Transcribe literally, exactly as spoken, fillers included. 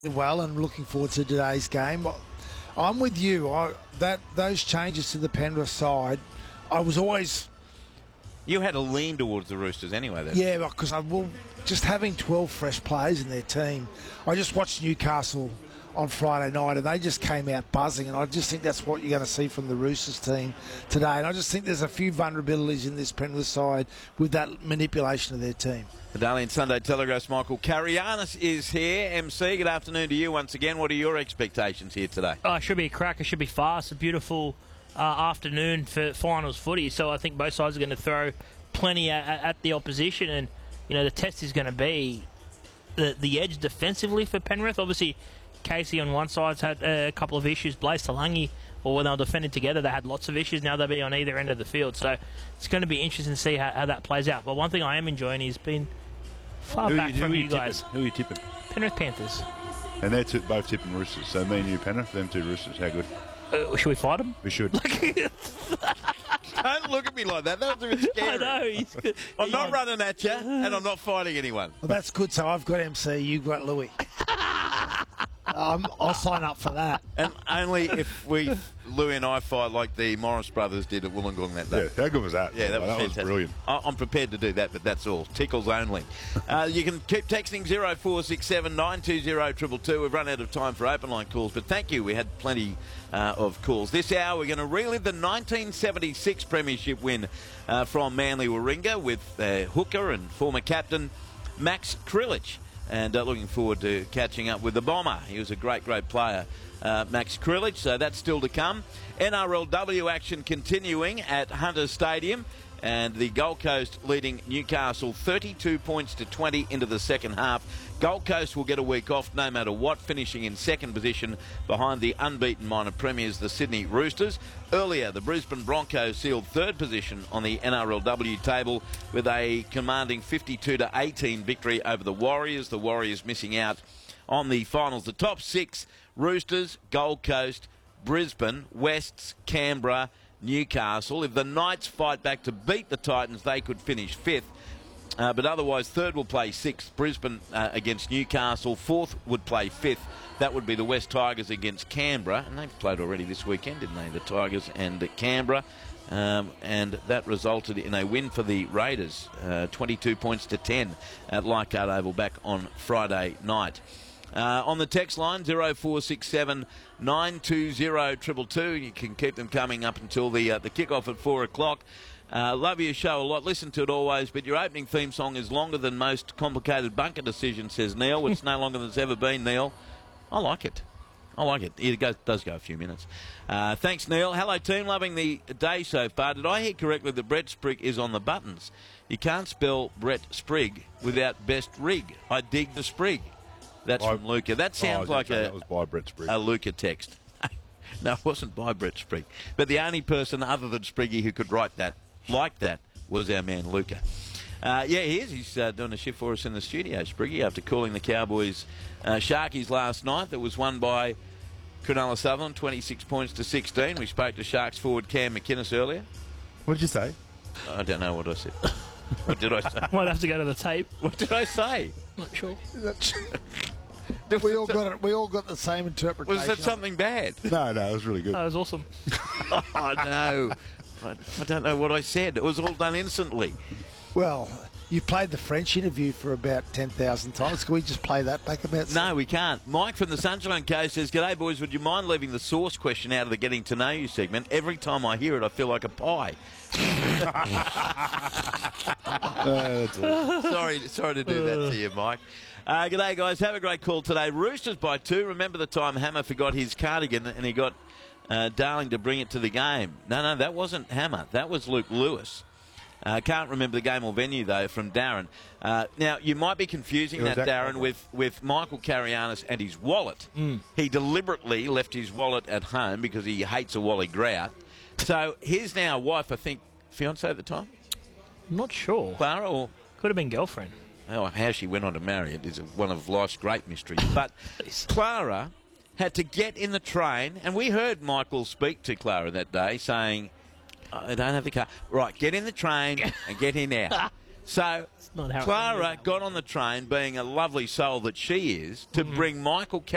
well and looking forward to today's game. I'm with you. I, that those changes to the Penrith side, I was always... You had a lean towards the Roosters anyway, then. Yeah, because I will just having twelve fresh players in their team. I just watched Newcastle on Friday night and they just came out buzzing, and I just think that's what you're going to see from the Roosters team today. And I just think there's a few vulnerabilities in this Penrith side with that manipulation of their team. The Daily and Sunday Telegraph's Michael Carianis is here. M C, good afternoon to you once again. What are your expectations here today? Oh, it should be a cracker. It should be fast. A beautiful uh, afternoon for finals footy. So I think both sides are going to throw plenty at, at the opposition. And, you know, the test is going to be the, the edge defensively for Penrith. Obviously, Casey on one side's had a couple of issues. Blaise Talangi, or when they were defending together, they had lots of issues. Now they'll be on either end of the field. So it's going to be interesting to see how, how that plays out. But one thing I am enjoying is being far who back you, from you you guys. Tipping? Who are you tipping? Penrith Panthers. And they're two, both tipping Roosters. So me and you, Penrith, them two Roosters. How good? Uh, should we fight them? We should. Don't look at me like that. That was a bit scary. I know. He's, I'm not running at you, and I'm not fighting anyone. Well, that's good. So I've got M C, you've got Louis. um, I'll sign up for that. And only if we, Louis and I, fight like the Morris brothers did at Wollongong that day. Yeah, how good was that? Yeah, that was that fantastic. was brilliant. I- I'm prepared to do that, but that's all. Tickles only. uh, you can keep texting zero four six seven nine two zero two two two. We've run out of time for open line calls, but thank you. We had plenty uh, of calls. This hour, we're going to relive the nineteen seventy-six Premiership win uh, from Manly Warringah with uh, hooker and former captain Max Krilich. And uh, looking forward to catching up with the Bomber. He was a great, great player, uh, Max Krilich, so that's still to come. N R L W action continuing at Hunter Stadium, and the Gold Coast leading Newcastle thirty-two points to twenty into the second half. Gold Coast will get a week off no matter what, finishing in second position behind the unbeaten minor premiers, the Sydney Roosters. Earlier, the Brisbane Broncos sealed third position on the N R L W table with a commanding fifty-two to eighteen victory over the Warriors. The Warriors missing out on the finals. The top six, Roosters, Gold Coast, Brisbane, Wests, Canberra, Newcastle. If the Knights fight back to beat the Titans, they could finish fifth. Uh, but otherwise, third will play sixth, Brisbane uh, against Newcastle. Fourth would play fifth. That would be the West Tigers against Canberra. And they've played already this weekend, didn't they? The Tigers and Canberra. Um, and that resulted in a win for the Raiders, uh, twenty-two points to ten at Leichhardt Oval back on Friday night. Uh, on the text line, zero four six seven nine two zero two two two. You can keep them coming up until the uh, the kickoff at four o'clock. Uh, love your show a lot. Listen to it always, but your opening theme song is longer than most complicated bunker decisions, says Neil. It's no longer than it's ever been, Neil. I like it. I like it. It goes, does go a few minutes. Uh, thanks, Neil. Hello, team. Loving the day so far. Did I hear correctly that Brett Sprigg is on the buttons? You can't spell Brett Sprigg without best rig. I dig the Sprigg. That's By, from Luca. That sounds oh, like a, that was by Brett Sprigg. a Luca text. No, it wasn't by Brett Sprigg. But the only person other than Spriggy who could write that like that was our man Luca. Uh, yeah, he is. He's uh, doing a shift for us in the studio, Spriggy, after calling the Cowboys uh, Sharkies last night. That was won by Cronulla Sutherland, twenty-six points to sixteen. We spoke to Sharks forward Cam McInnes earlier. What did you say? I don't know what I said. What did I say? Might have to go to the tape. What did I say? Not sure. we all got it. We all got the same interpretation. Was that something bad? No, no, it was really good. That was awesome. Oh, no. I, I don't know what I said. It was all done instantly. Well, you played the French interview for about ten thousand times. Can we just play that back about? No, we can't. Mike from the Sunshine Coast says, "G'day, boys. Would you mind leaving the source question out of the Getting to Know You segment? Every time I hear it, I feel like a pie." uh, that's awesome. sorry, sorry to do that to you, Mike. Uh, g'day, guys. Have a great call today. Roosters by two. Remember the time Hammer forgot his cardigan and he got uh, Darling to bring it to the game? No, no, that wasn't Hammer. That was Luke Lewis. I uh, can't remember the game or venue, though, from Darren. Uh, now, you might be confusing that, Darren, with, with Michael Carianis and his wallet. Mm. He deliberately left his wallet at home because he hates a Wally Grout. So his now wife, I think, fiancé at the time? I'm not sure. Clara, or could have been girlfriend. Oh, how she went on to marry it is one of life's great mysteries. But Clara had to get in the train, and we heard Michael speak to Clara that day saying, "I don't have the car." Right, get in the train and get in out. So Clara got on the train, being a lovely soul that she is, to mm-hmm. bring Michael